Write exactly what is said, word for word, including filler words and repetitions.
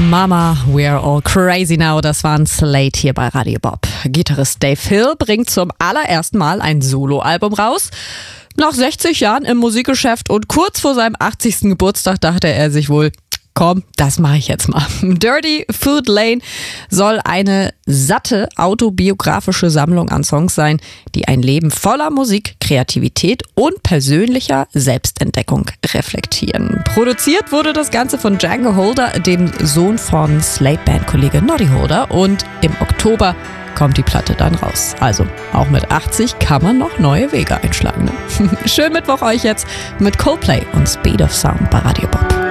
Mama, we're all crazy now. Das war ein Slate hier bei Radio Bob. Gitarrist Dave Hill bringt zum allerersten Mal ein Soloalbum raus. Nach sechzig Jahren im Musikgeschäft und kurz vor seinem achtzigsten Geburtstag dachte er sich wohl, komm, das mache ich jetzt mal. Dirty Food Lane soll eine satte autobiografische Sammlung an Songs sein, die ein Leben voller Musik, Kreativität und persönlicher Selbstentdeckung reflektieren. Produziert wurde das Ganze von Django Holder, dem Sohn von Slate-Band-Kollege Noddy Holder, und im Oktober kommt die Platte dann raus. Also auch mit achtzig kann man noch neue Wege einschlagen. Ne? Schönen Mittwoch euch jetzt mit Coldplay und Speed of Sound bei Radio Bob.